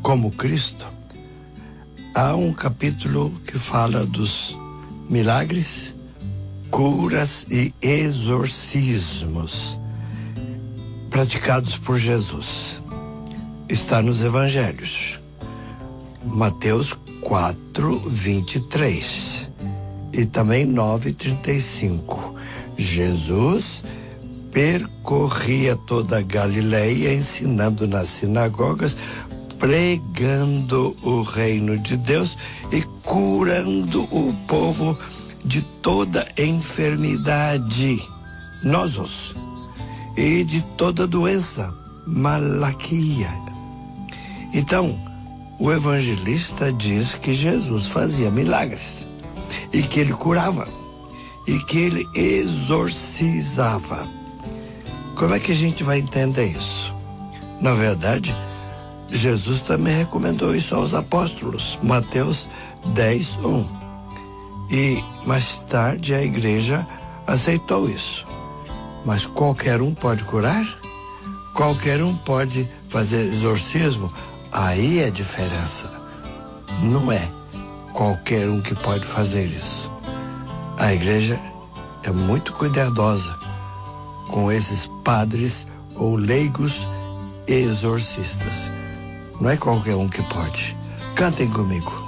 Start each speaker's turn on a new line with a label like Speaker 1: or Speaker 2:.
Speaker 1: como Cristo, há um capítulo que fala dos milagres, curas e exorcismos praticados por Jesus. Está nos evangelhos. Mateus 4:23 e também 9:35. Jesus percorria toda a Galileia, ensinando nas sinagogas, pregando o reino de Deus e curando o povo de toda enfermidade, nosos, e de toda doença, malaquia. Então, o evangelista diz que Jesus fazia milagres e que ele curava e que ele exorcizava. Como é que a gente vai entender isso? Na verdade, Jesus também recomendou isso aos apóstolos, Mateus 10:1. E mais tarde a igreja aceitou isso. Mas qualquer um pode curar? Qualquer um pode fazer exorcismo? Aí é a diferença. Não é qualquer um que pode fazer isso. A igreja é muito cuidadosa com esses padres ou leigos exorcistas. Não é qualquer um que pode. Cantem comigo.